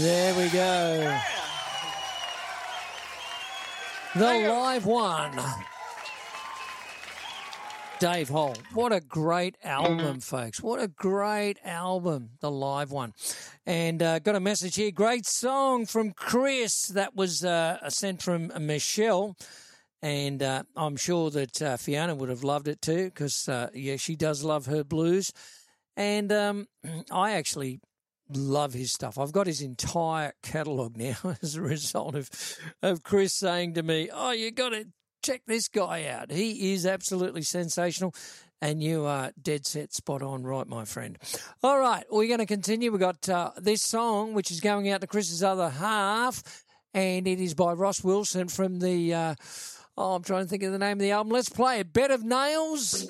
There we go. The live one. Dave Hall. What a great album, folks. What a great album, the live one. And got a message here. Great song from Chris. That was sent from Michelle. And I'm sure that Fiona would have loved it too because, she does love her blues. And I actually love his stuff. I've got his entire catalogue now as a result of Chris saying to me, oh, you got to check this guy out. He is absolutely sensational, and you are dead set spot on right, my friend. All right, we're going to continue. We've got this song, which is going out to Chris's other half, and it is by Ross Wilson from the, I'm trying to think of the name of the album. Let's play it. Bed of Nails.